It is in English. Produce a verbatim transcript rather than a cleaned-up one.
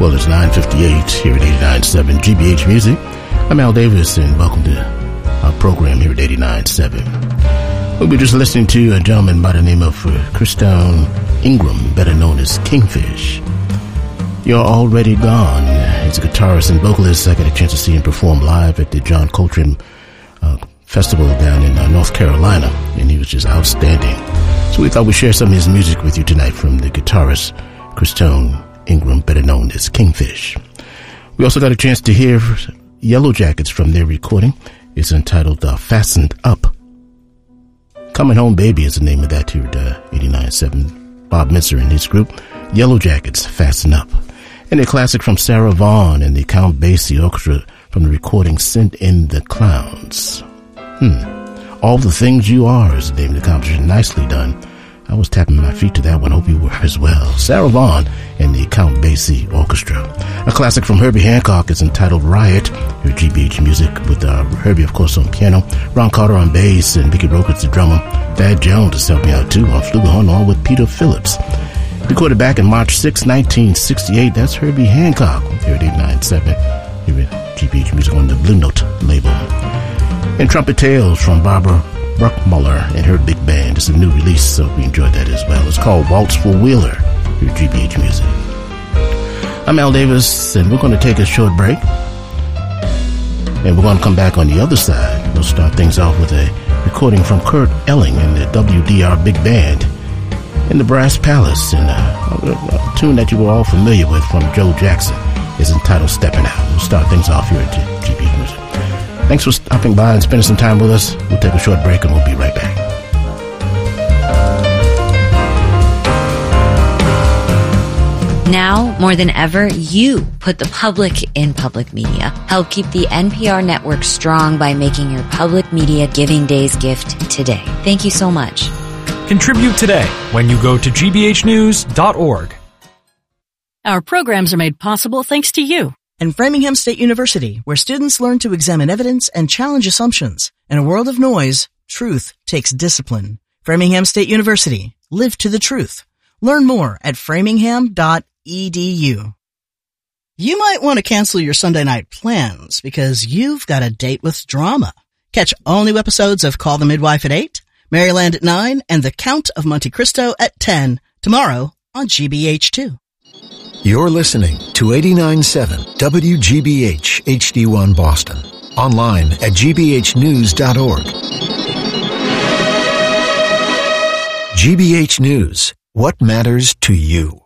Well, it's nine fifty-eight here at eighty-nine point seven G B H Music. I'm Al Davis, and welcome to our program here at eighty-nine point seven. We'll be just listening to a gentleman by the name of uh, Christone Ingram, better known as Kingfish. You're Already Gone. He's a guitarist and vocalist. I got a chance to see him perform live at the John Coltrane uh, Festival down in uh, North Carolina, and he was just outstanding. So we thought we'd share some of his music with you tonight from the guitarist Christone Ingram, better known as Kingfish. We also got a chance to hear Yellow Jackets from their recording. It's entitled uh, Fastened Up. Coming Home Baby is the name of that here at uh, eighty-nine point seven. Bob Mitzer and his group. Yellow Jackets, Fasten Up. And a classic from Sarah Vaughan and the Count Basie Orchestra from the recording Send in the Clowns. Hmm. All the Things You Are is the name of the composition. Nicely done. I was tapping my feet to that one. Hope you were as well. Sarah Vaughan and the Count Basie Orchestra. A classic from Herbie Hancock is entitled Riot. Your G B H Music with uh, Herbie, of course, on piano, Ron Carter on bass, and Mickey Roker's the drummer. Thad Jones is helping out too on flugelhorn, all with Peter Phillips. Recorded back in March sixth, nineteen sixty-eight. That's Herbie Hancock here at eighty-nine point seven. Here at G B H Music on the Blue Note label. And Trumpet Tales from Barbara Bruckmuller and her big band. It's a new release, so we enjoyed that as well. It's called Waltz for Wheeler here at G B H Music. I'm Al Davis, and we're going to take a short break. And we're going to come back on the other side. We'll start things off with a recording from Kurt Elling and the W D R Big Band in the Brass Palace. And a, a tune that you were all familiar with from Joe Jackson is entitled Steppin' Out. We'll start things off here at G B H Music. Thanks for stopping by and spending some time with us. We'll take a short break and we'll be right back. Now, more than ever, you put the public in public media. Help keep the N P R network strong by making your Public Media Giving Days gift today. Thank you so much. Contribute today when you go to g b h news dot org. Our programs are made possible thanks to you. And Framingham State University, where students learn to examine evidence and challenge assumptions. In a world of noise, truth takes discipline. Framingham State University. Live to the truth. Learn more at framingham dot e d u. You might want to cancel your Sunday night plans because you've got a date with drama. Catch all new episodes of Call the Midwife at eight, Maryland at nine, and The Count of Monte Cristo at ten tomorrow on G B H two. You're listening to eighty-nine point seven W G B H H D one Boston. Online at g b h news dot org. G B H News. What matters to you?